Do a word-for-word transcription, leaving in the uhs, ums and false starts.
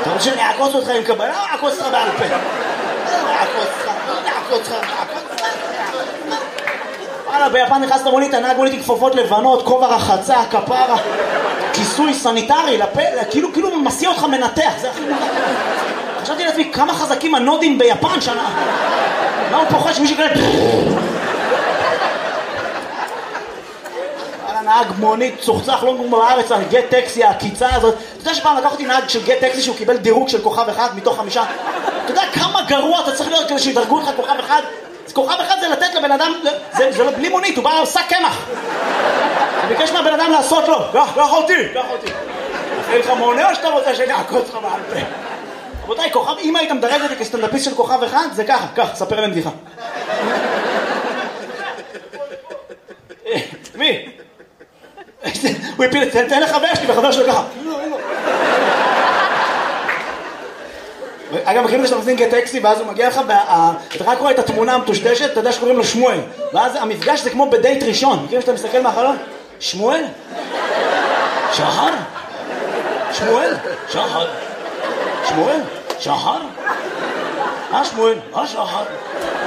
אתה רוצה שאני אעקוץ אותך עם קבלה או אעקוץ אותך בעל פה? אעקוץ אותך, אעקוץ אותך, אעקוץ אותך. וואלה, ביפן נכנס למונית, הנהג מונית עם כפפות לבנות, כובע רחצה, כפרה, כיסוי סניטרי לפה, כאילו, כאילו מסיע אותך מנתח, זה הכי מנתח. חשבתי לעצמי, כמה חזקים הנודים ביפן שנה. מה הוא פוחד שמישהו כאלה... נהג מונית צוחצח לא נגמר בארץ על גט טקסי, הקיצה הזאת. אתה יודע שפעם לקח אותי נהג של גט טקסי שהוא קיבל דירוג של כוכב אחד מתוך חמישה? אתה יודע כמה גרוע אתה צריך להיות כדי שידרגו לך כוכב אחד? אז כוכב אחד זה לתת לבן אדם, זה, זה לא בלי מונית, הוא בא לעושה קמח. הוא ביקש מהבן אדם לעשות לו, קח, קח אותי, קח אותי. אחרי לך מונה או שאתה רוצה שאני אעקוץ לך בעל פה? רבותיי, כוכב, אם היית מדרג אותי כסטנדאפיסט של כוכב אחד, זה ככה, קח, ספר להם בדיחה. מי? הוא הפיל את זה, תן לחבר שלי וחבר שלו ככה. אגב, מכירים את זה שאתה מזין גט טקסי ואז הוא מגיע לך, אתה רק רואה את התמונה המטושטשת, אתה יודע שקוראים לו שמואל, ואז המפגש זה כמו בדייט ראשון. מכירים שאתה מסתכל מהחלון? שמואל? שחר? שמואל? שחר? שמואל? שחר? אה שמואל? אה שחר?